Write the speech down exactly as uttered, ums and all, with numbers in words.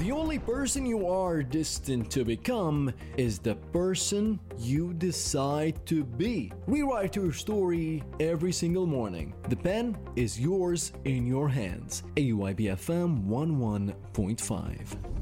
The only person you are destined to become is the person you decide to be. Rewrite your story every single morning. The pen is yours in your hands. A U I B F M one oh one point five.